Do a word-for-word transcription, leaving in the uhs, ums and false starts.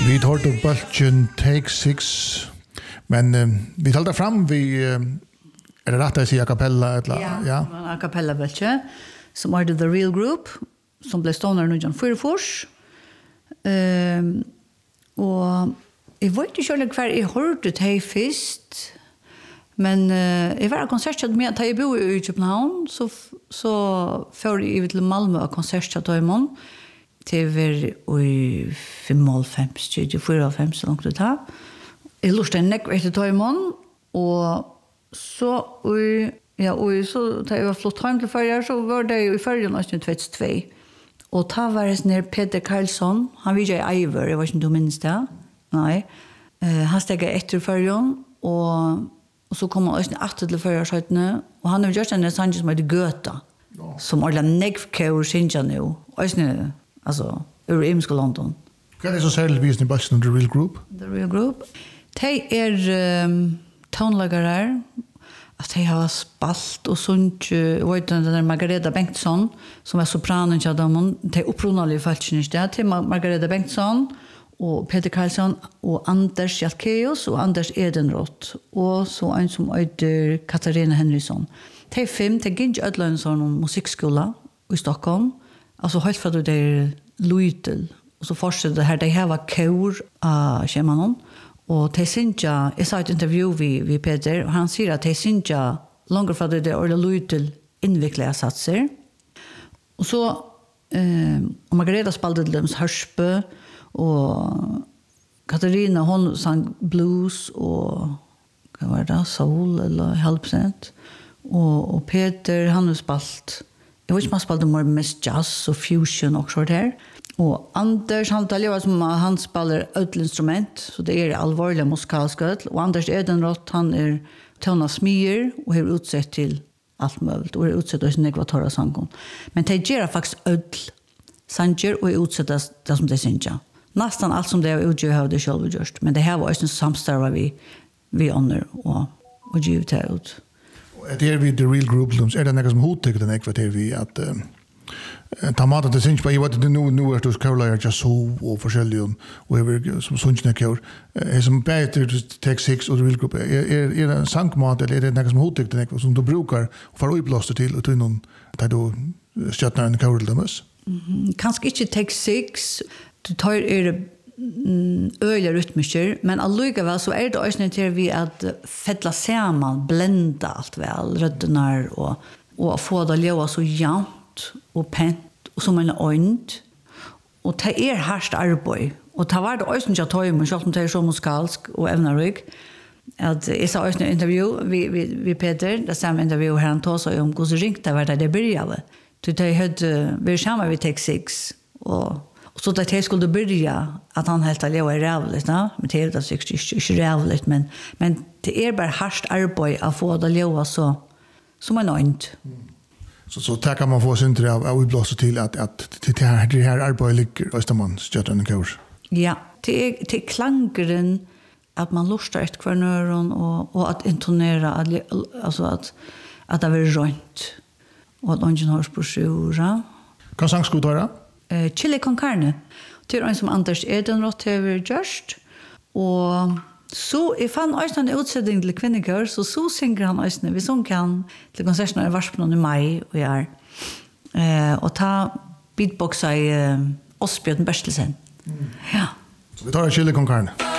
Vi tar til Bulchen Take Six, men uh, vi talte fram, vi, uh, er det rett å si a cappella? Eller, ja, ja, a cappella Bulche, som er The Real Group, som ble stående nitton fyrtiofyra. Um, og jeg vet ikke hva jeg hørte til først, men uh, jeg var konsertet med at jeg bor i København, så, så får jeg til Malmö og konsertet til Øymon, til vi i femoghalvfems, fyrtiofyra, så langt det tar. Jeg lurte en nekk etter Tøymon, og så, og, ja, og så da jeg var flott hjem til Førjar, så var det jo i Førjar nesten tjueto. Og da var det sånn Peter Karlsson, han var ikke i Eiver, jeg var ikke du minnes det. Nei. Uh, han steg etter Førjar, og, og så kom han også etter til Førjar, og han har gjort en sang som heter Gøta, ja. Som Orla Negvkeur synger nå, og alltså ur Imsko London. Hva er det så særlig visen i Bulchen The Real Group? The Real Group. De er um, tonlagere, at de har spalt og sunt, jeg vet den der Margareta Bengtsson, som er sopranen til dem, de opprunalige falskene i sted, til Margareta Bengtsson, og Peter Karlsson, og Anders Jalkeus, og Anders Edenroth, og så en som heter Katarina Henriksson. De fem, de gikk ikke ødelen sånn musikkskola i Stockholm, alltså helt för att det är Luitel och så fortsätter det här det här var kor av Kemanon och det synja jag sa ett intervju vi vi Peter och han säger att det synja långt för att det är Luitel invikliga satser och så eh och Margareta spelade Lems Hörsbö och Katarina hon sang blues och vad var det soul eller helpsent och och Peter han har spalt. Jag vet inte om han spelade mer mest jazz och fusion och så där. Och Anders, han talar som han spelar ödlinstrument, så det är allvarliga musikalska ödl. Och Anders Edenroth, han är tona smyr och är utsett till allt möjligt. Och är utsett till negvatora sangon. Men det gör faktiskt ödl sanger och är utsett det som det synger. Nästan allt som det är utgör har det själv gjort. Men det här var också en samstarva vi, vi honor och, och givet det ut. Det är vi The Real Group, är det något som hotar den ekvater vi att uh, ta mat att synge på, jag vet inte nu, nu är det Caroline just så och forskjellig och över som sunnknäckor. Är som bättre Take Six och The Real Group, är, är, är det en sankmat eller är det något som hotar den ekvater som du brukar för att uppblåsta till och till någon där du stötnar en Caroline? Mm, kanske inte Take Six, du tar är det öliga rytmiker, men allikevel så är det också till vi att fettla samman, blända allt väl, rötterna och, och få det att leva så jämnt och pent och som en önd. Och det är härst arbete. Och det var det också inte att ta i mig, så att det är så muskalsk och ävnarig. Att jag sa också en intervju vi, vi, vi Peter, det samma intervju här han tog sig om hur ringt det var där det började. Så det hade vi samma vid Take Six och så att jag skulle börja att han helt att leva i rävligt, men det är det säkert inte rävligt, men, men det är bara harst arbete att få det att leva så som en önd. Mm. Så, så där kan man få synder av att utblåsa till att, att det här, det här arbetet ligger Österman stöter en kurs. Ja, det är, det är klangren att man lustar ett kvarnöron och, och att intonera, att, alltså att, att det är rönt och att ungen hörs på sjura. Kan sangskud vara? Uh, chili con carne. Det är en som Anders Edenroth har gjort. Och så jag fann också en utsättning till kvinnor, så så synger han också. Vi såg han till konserterna i Varspen i maj och jag uh, och ta beatboxa i uh, Osbjörn Bertelsen. Mm. Ja. Så vi tar en chili con carne.